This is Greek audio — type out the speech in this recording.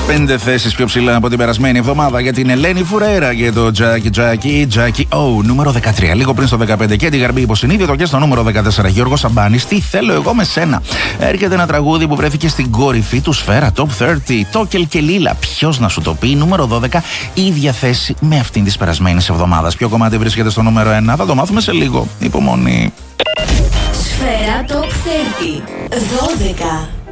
5 θέσεις πιο ψηλά από την περασμένη εβδομάδα για την Ελένη Φουρέρα και το Jackie O, νούμερο 13. Λίγο πριν στο 15 και την Γαρμπή υποσυνείδητο και στο νούμερο 14. Γιώργος Σαμπάνης, τι θέλω εγώ με σένα. Έρχεται ένα τραγούδι που βρέθηκε στην κορυφή του Σφαίρα Top 30. Τόκελ και Λίλα, ποιος να σου το πει, νούμερο 12. Ίδια θέση με αυτήν της περασμένης εβδομάδας. Ποιο κομμάτι βρίσκεται στο νούμερο 1, θα το μάθουμε σε λίγο. Υπομονή. Σφαίρα Top 30, 12.